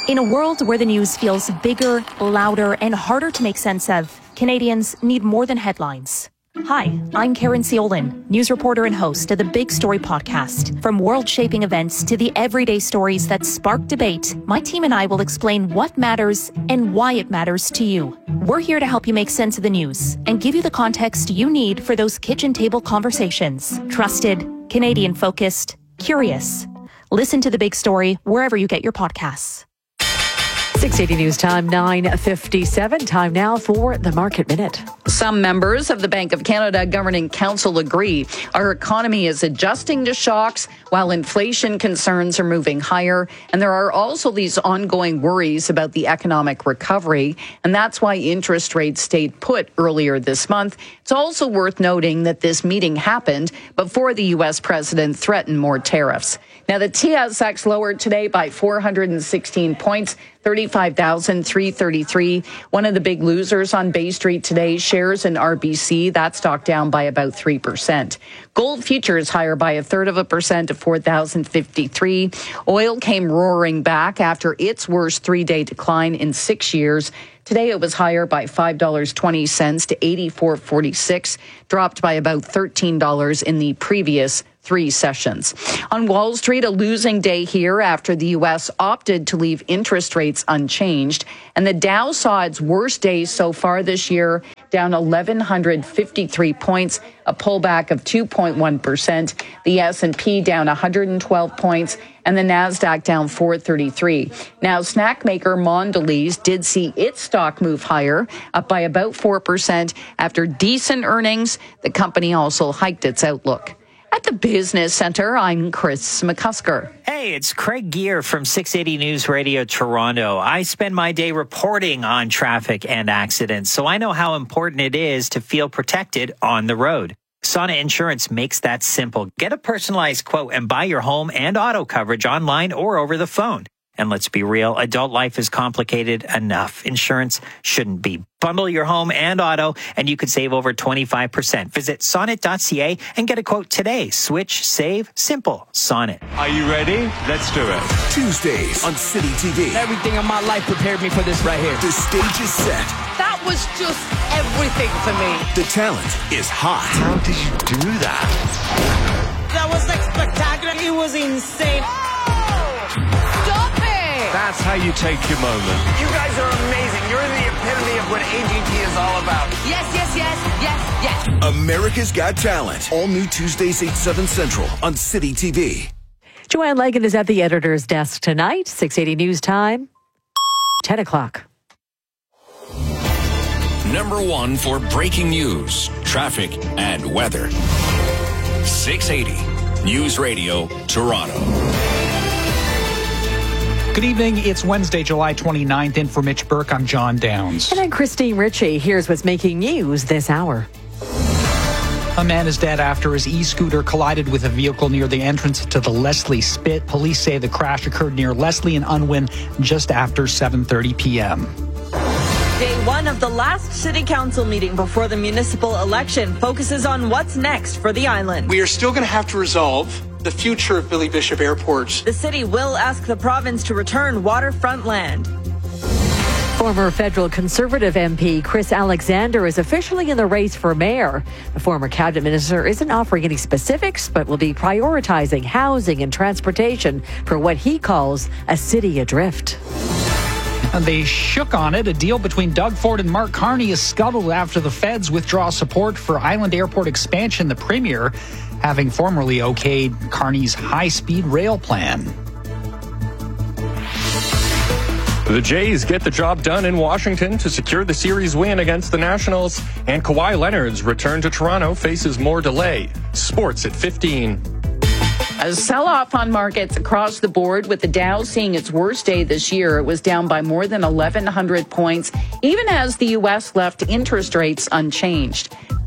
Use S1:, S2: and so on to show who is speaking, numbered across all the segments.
S1: In a world where the news feels bigger, louder, and harder to make sense of, Canadians need more than headlines. Hi, I'm Karen Ciolin, news reporter and host of the Big Story podcast. From world-shaping events to the everyday stories that spark debate, my team and I will explain what matters and why it matters to you. We're here to help you make sense of the news and give you the context you need for those kitchen table conversations. Trusted, Canadian-focused, curious. Listen to The Big Story wherever you get your podcasts.
S2: 680 News Time, 9:57. Time now for the Market Minute.
S3: Some members of the Bank of Canada Governing Council agree our economy is adjusting to shocks while inflation concerns are moving higher. And there are also these ongoing worries about the economic recovery. And that's why interest rates stayed put earlier this month. It's also worth noting that this meeting happened before the U.S. president threatened more tariffs. Now, the TSX lowered today by 416 points. 35,333. One of the big losers on Bay Street today, shares in RBC, that stock down by about 3%. Gold futures higher by 1/3% to 4,053. Oil came roaring back after its worst 3-day decline in 6 years. Today it was higher by $5.20 to $84.46, dropped by about $13 in the previous 3 sessions. On Wall Street, a losing day here after the U.S. opted to leave interest rates unchanged. And the Dow saw its worst day so far this year, down 1,153 points, a pullback of 2.1%. The S&P down 112 points, and the Nasdaq down 433. Now, snack maker Mondelez did see its stock move higher, up by about 4% after decent earnings. The company also hiked its outlook. At the Business Center, I'm Chris McCusker.
S4: Hey, it's Craig Gear from 680 News Radio Toronto. I spend my day reporting on traffic and accidents, so I know how important it is to feel protected on the road. Sonnet Insurance makes that simple. Get a personalized quote and buy your home and auto coverage online or over the phone. And let's be real, adult life is complicated enough. Insurance shouldn't be. Bundle your home and auto, and you could save over 25%. Visit sonnet.ca and get a quote today. Switch, save, simple. Sonnet.
S5: Are you ready? Let's do it.
S6: Tuesdays on City TV.
S7: Everything in my life prepared me for this right here.
S6: The stage is set.
S7: That was just everything for me.
S6: The talent is hot.
S5: How did you do that?
S7: That was like spectacular. It was insane. Stop it!
S5: That's how you take your moment.
S8: You guys are amazing. You're the epitome of what AGT is all about.
S7: Yes, yes, yes, yes, yes.
S6: America's Got Talent. All new Tuesdays, 8/7 Central on City TV.
S2: Joanne Legan is at the editor's desk tonight. 680 News Time, 10 o'clock.
S9: Number 1 for breaking news, traffic, and weather. 680 News Radio Toronto.
S10: Good evening. It's Wednesday, July 29th. In for Mitch Burke, I'm John Downs.
S2: And I'm Christine Ritchie. Here's what's making news this hour.
S10: A man is dead after his e-scooter collided with a vehicle near the entrance to the Leslie Spit. Police say the crash occurred near Leslie and Unwin just after 7:30 p.m.
S11: Day 1 of the last City Council meeting before the municipal election focuses on what's next for the island.
S12: We are still going to have to resolve the future of Billy Bishop Airport.
S11: The city will ask the province to return waterfront land.
S2: Former federal Conservative MP Chris Alexander is officially in the race for mayor. The former cabinet minister isn't offering any specifics, but will be prioritizing housing and transportation for what he calls a city adrift.
S10: And they shook on it. A deal between Doug Ford and Mark Carney is scuttled after the feds withdraw support for Island Airport expansion. The premier having formerly okayed Carney's high-speed rail plan.
S13: The Jays get the job done in Washington to secure the series win against the Nationals. And Kawhi Leonard's return to Toronto faces more delay. Sports at 15.
S3: A sell-off on markets across the board, with the Dow seeing its worst day this year. It was down by more than 1,100 points, even as the U.S. left interest rates unchanged.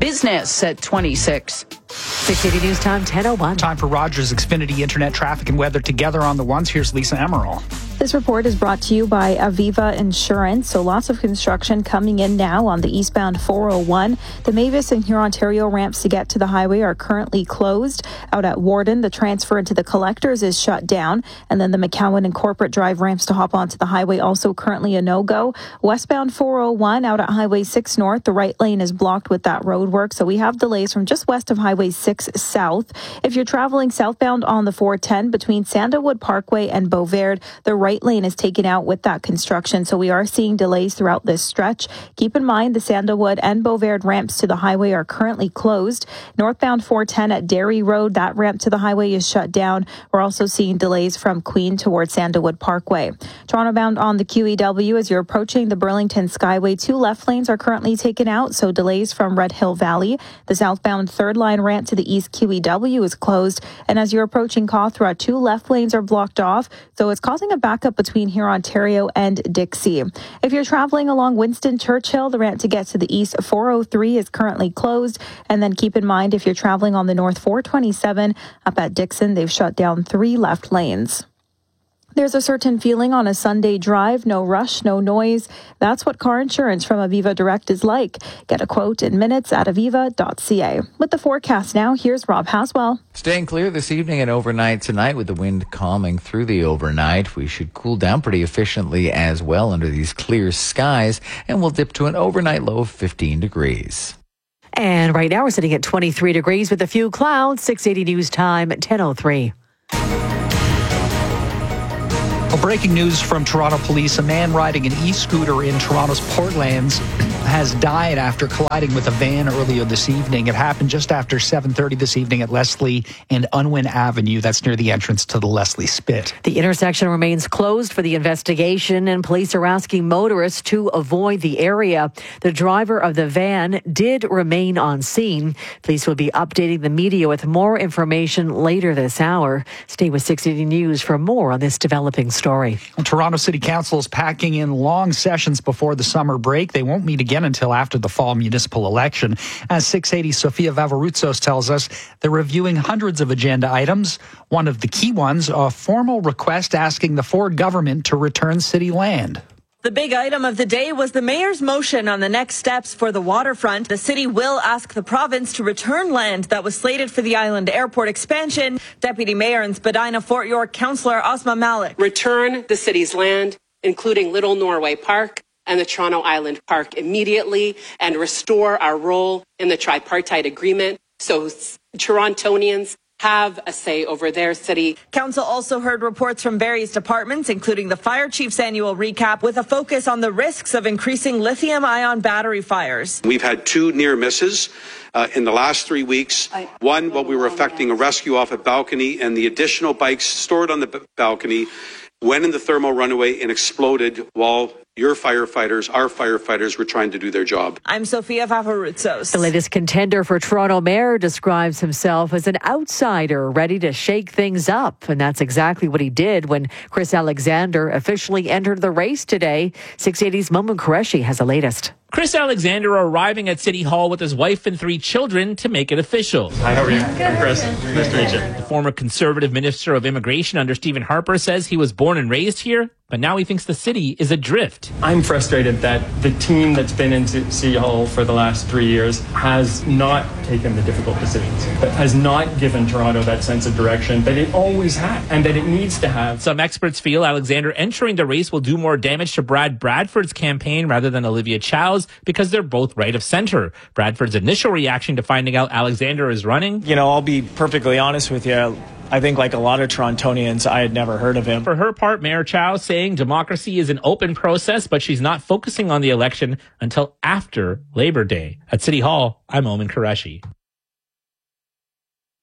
S3: Business at 26.
S2: 680 News Time, 10:01.
S10: Time for Rogers Xfinity Internet Traffic and Weather together on the ones. Here's Lisa Emerald.
S14: This report is brought to you by Aviva Insurance. So lots of construction coming in now on the eastbound 401. The Mavis and Hurontario ramps to get to the highway are currently closed. Out at Warden, the transfer into the collectors is shut down. And then the McCowan and Corporate Drive ramps to hop onto the highway also currently a no-go. Westbound 401 out at Highway 6 North, the right lane is blocked with that road work. So we have delays from just west of Highway 6 South. If you're traveling southbound on the 410 between Sandalwood Parkway and Beauverde, the right lane is taken out with that construction, so we are seeing delays throughout this stretch. Keep in mind the Sandalwood and Beauverde ramps to the highway are currently closed. Northbound 410 at Derry Road, that ramp to the highway is shut down. We're also seeing delays from Queen towards Sandalwood Parkway. Toronto bound on the QEW as you're approaching the Burlington Skyway, 2 left lanes are currently taken out, so delays from Red Hill Valley. The southbound third line ramp to the east QEW is closed, and as you're approaching Cawthra, 2 left lanes are blocked off, so it's causing a backup between Hurontario and Dixie. If you're traveling along Winston Churchill, the ramp to get to the east 403 is currently closed, and then keep in mind if you're traveling on the north 427 up at Dixon, they've shut down 3 left lanes. There's a certain feeling on a Sunday drive, no rush, no noise. That's what car insurance from Aviva Direct is like. Get a quote in minutes at aviva.ca. With the forecast now, here's Rob Haswell.
S15: Staying clear this evening and overnight tonight with the wind calming through the overnight. We should cool down pretty efficiently as well under these clear skies, and we'll dip to an overnight low of 15 degrees.
S2: And right now we're sitting at 23 degrees with a few clouds. 680 News Time, 10:03.
S10: Well, breaking news from Toronto police. A man riding an e-scooter in Toronto's Portlands has died after colliding with a van earlier this evening. It happened just after 7:30 this evening at Leslie and Unwin Avenue. That's near the entrance to the Leslie Spit.
S2: The intersection remains closed for the investigation, and police are asking motorists to avoid the area. The driver of the van did remain on scene. Police will be updating the media with more information later this hour. Stay with 680 News for more on this developing story.
S10: Well, Toronto City Council is packing in long sessions before the summer break. They won't meet again until after the fall municipal election. As 680 Sofia Vavarutsos tells us, they're reviewing hundreds of agenda items. One of the key ones, a formal request asking the Ford government to return city land.
S11: The big item of the day was the mayor's motion on the next steps for the waterfront. The city will ask the province to return land that was slated for the Island Airport expansion. Deputy Mayor and Spadina Fort York Councillor Asma Malik.
S16: Return the city's land, including Little Norway Park and the Toronto Island Park immediately, and restore our role in the tripartite agreement so Torontonians have a say over their city.
S11: Council also heard reports from various departments, including the fire chief's annual recap, with a focus on the risks of increasing lithium-ion battery fires.
S17: We've had 2 near misses in the last 3 weeks. One, while we were effecting a rescue off a balcony, and the additional bikes stored on the balcony went in the thermal runaway and exploded while our firefighters were trying to do their job.
S11: I'm Sofia Vavarutsos.
S2: The latest contender for Toronto mayor describes himself as an outsider ready to shake things up. And that's exactly what he did when Chris Alexander officially entered the race today. 680's Momin Qureshi has the latest.
S18: Chris Alexander arriving at City Hall with his wife and 3 children to make it official.
S19: Hi, how are you? Good. Chris, nice to meet you.
S18: The former Conservative Minister of Immigration under Stephen Harper says he was born and raised here, but now he thinks the city is adrift.
S19: I'm frustrated that the team that's been in City Hall for the last 3 years has not taken the difficult decisions, but has not given Toronto that sense of direction that it always had and that it needs to have.
S18: Some experts feel Alexander entering the race will do more damage to Brad Bradford's campaign rather than Olivia Chow's because they're both right of center. Bradford's initial reaction to finding out Alexander is running.
S20: You know, I'll be perfectly honest with you. I think like a lot of Torontonians, I had never heard of him.
S18: For her part, Mayor Chow saying democracy is an open process, but she's not focusing on the election until after Labor Day. At City Hall, I'm Momin Qureshi.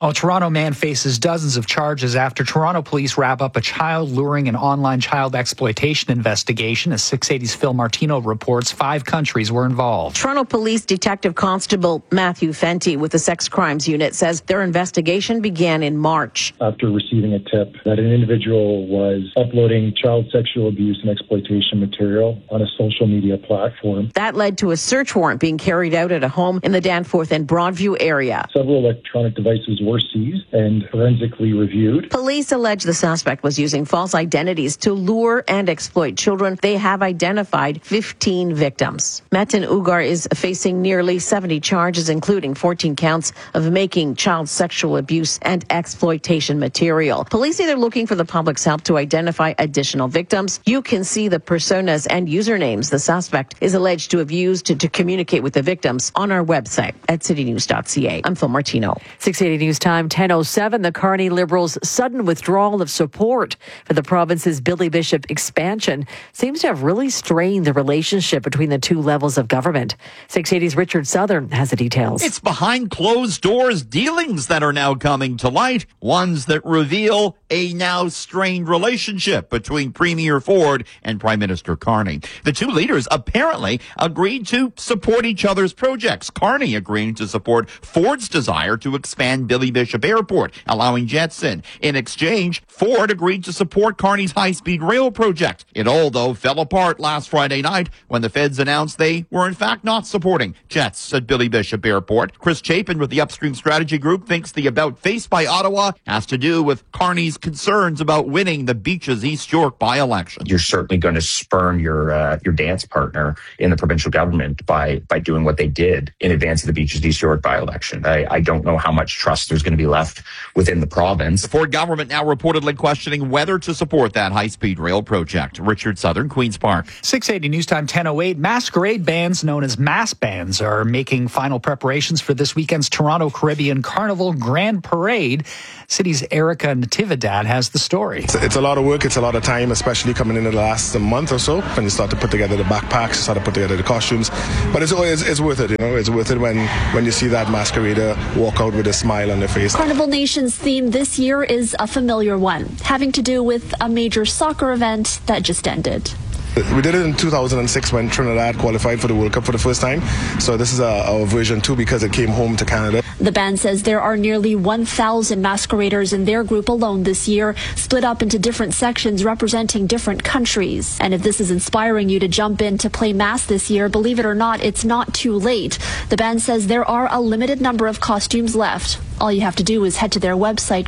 S10: A Toronto man faces dozens of charges after Toronto police wrap up a child luring and online child exploitation investigation. As 680's Phil Martino reports, 5 countries were involved.
S21: Toronto Police Detective Constable Matthew Fenty with the Sex Crimes Unit says their investigation began in March.
S22: After receiving a tip that an individual was uploading child sexual abuse and exploitation material on a social media platform.
S21: That led to a search warrant being carried out at a home in the Danforth and Broadview area.
S22: Several electronic devices were seized and forensically reviewed.
S21: Police allege the suspect was using false identities to lure and exploit children. They have identified 15 victims. Metin Ugar is facing nearly 70 charges, including 14 counts of making child sexual abuse and exploitation material. Police say they're looking for the public's help to identify additional victims. You can see the personas and usernames the suspect is alleged to have used to communicate with the victims on our website at citynews.ca. I'm Phil Martino.
S2: 680 News Time, 10:07. The Carney Liberals' sudden withdrawal of support for the province's Billy Bishop expansion seems to have really strained the relationship between the two levels of government. 680's Richard Southern has the details.
S23: It's behind closed doors dealings that are now coming to light, ones that reveal a now strained relationship between Premier Ford and Prime Minister Carney. The two leaders apparently agreed to support each other's projects. Carney agreeing to support Ford's desire to expand Billy Bishop Airport, allowing jets in. In exchange, Ford agreed to support Carney's high-speed rail project. It all, though, fell apart last Friday night when the feds announced they were in fact not supporting jets at Billy Bishop Airport. Chris Chapin with the Upstream Strategy Group thinks the about-face by Ottawa has to do with Carney's concerns about winning the Beaches East York by-election.
S24: You're certainly going to spurn your dance partner in the provincial government by doing what they did in advance of the Beaches East York by-election. I don't know how much trust there's going to be left within the province.
S23: The Ford government now reportedly questioning whether to support that high-speed rail project. Richard Southern, Queen's Park.
S10: 680 News Time, 10:08. Masquerade bands known as mass bands are making final preparations for this weekend's Toronto Caribbean Carnival Grand Parade. City's Erica Natividad has the story.
S25: It's a lot of work. It's a lot of time, especially coming into the last month or so when you start to put together the backpacks, start to put together the costumes. But it's worth it. It's worth it when you see that masquerader walk out with a smile on their face.
S26: Carnival Nation's theme this year is a familiar one, having to do with a major soccer event that just ended.
S25: We did it in 2006 when Trinidad qualified for the World Cup for the first time. So this is our version 2 because it came home to Canada.
S26: The band says there are nearly 1,000 masqueraders in their group alone this year, split up into different sections representing different countries. And if this is inspiring you to jump in to play mass this year, believe it or not, it's not too late. The band says there are a limited number of costumes left. All you have to do is head to their website,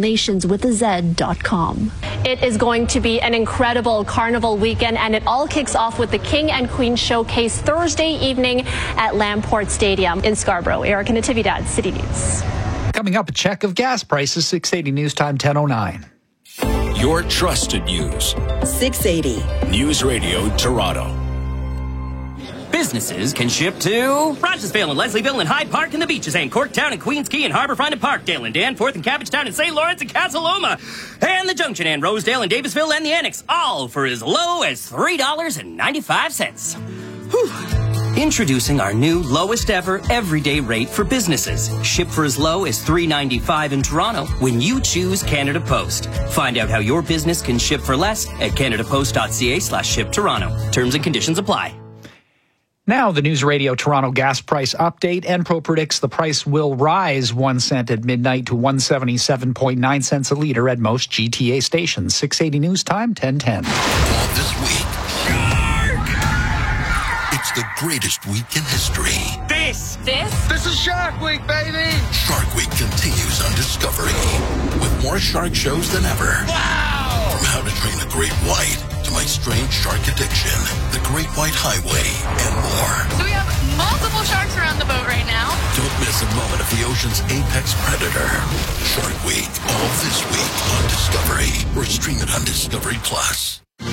S26: carnivalnations.com.
S27: It is going to be an incredible carnival weekend, and it all kicks off with the King and Queen Showcase Thursday evening at Lamport Stadium in Scarborough. Erica Natividad, City News.
S10: Coming up, a check of gas prices, 680 News Time, 10:09.
S9: Your trusted news.
S28: 680
S9: News Radio Toronto.
S29: Businesses can ship to Rochesville and Leslieville and Hyde Park and the Beaches and Corktown and Queens Quay and Harbourfront and Parkdale and Danforth and Cabbagetown and St. Lawrence and Casa Loma and the Junction and Rosedale and Davisville and the Annex, all for as low as $3.95. Whew. Introducing our new lowest ever everyday rate for businesses. Ship for as low as $3.95 in Toronto when you choose Canada Post. Find out how your business can ship for less at canadapost.ca/ship-Toronto. Terms and conditions apply.
S10: Now, the News Radio Toronto gas price update. Enpro predicts the price will rise 1 cent at midnight to 177.9 cents a litre at most GTA stations. 680 News Time, 10:10.
S9: This week, Shark! It's the greatest week in history.
S8: This is Shark Week, baby!
S9: Shark Week continues on Discovery with more shark shows than ever.
S8: Wow!
S9: From How to Train a Great White to My Strange Shark Addiction, The Great White Highway, and more.
S30: So we have multiple sharks around the boat right now.
S9: Don't miss a moment of the ocean's apex predator. Shark Week, all this week on Discovery, or stream it on Discovery Plus.